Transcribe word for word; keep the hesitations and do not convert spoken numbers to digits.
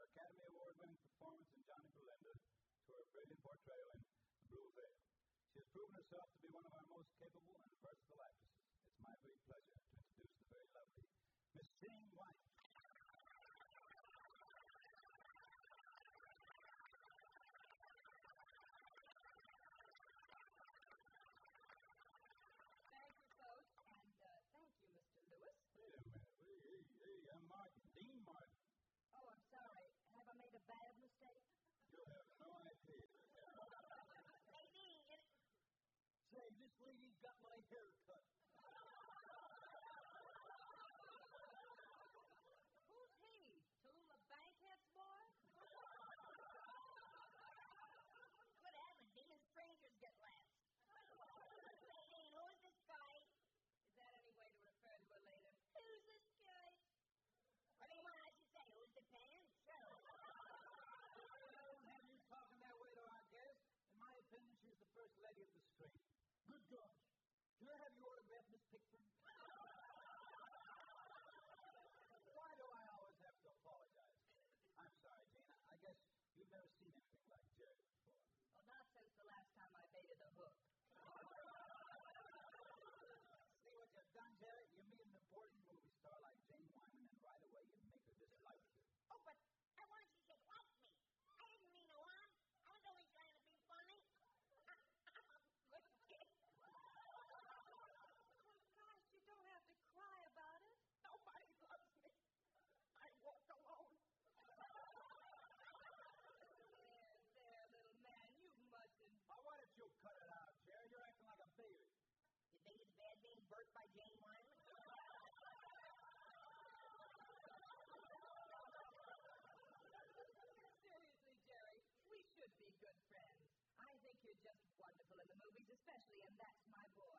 Academy Award-winning performance in Johnny Belinda to her brilliant portrayal in The Blue Veil. She has proven herself to be one of our most capable and versatile actresses. It's my great pleasure to introduce the very lovely Miss Jane Wyman. Thank you, folks, and uh, thank you, Mister Lewis. Wait a minute. Hey, hey, hey, I'm Martin, Dean Martin. Oh, I'm sorry. Have I made a bad mistake? You have no idea. Hey, Dean, get it. Say, this lady's got my hair cut. Who's he? Tallulah Bankhead's boy? What happened, Dean? Strangers get last. Hey, Dean, who's this guy? Is that any way to refer to her later? Who's this guy? I mean, what I should say, who's the pan? Sure. I don't have you talking that way to our guest. In my opinion, she's the first lady of the street. Good gosh. Can I have your autograph, Miss Pickford? Why do I always have to apologize? I'm sorry, Jane. I guess you've never seen anything like Jerry before. Well, not since the last time I baited a hook. See what you've done, Jerry? You meet an important movie star like Jane Wyman, and right away you make her dislike you. Oh, but I wanted you to like me. I didn't mean no harm. I was only trying to be funny. I, I'm a good kid. Oh, gosh, you don't have to cry about it. Nobody loves me. I walk alone. There, there, little man, you mustn't. Oh, why don't you cut it out, Jerry? You're acting like a baby. You think it's bad being burnt by Jane Wyman? Seriously, Jerry, we should be good friends. I think you're just wonderful in the movies, especially in That's My Boy.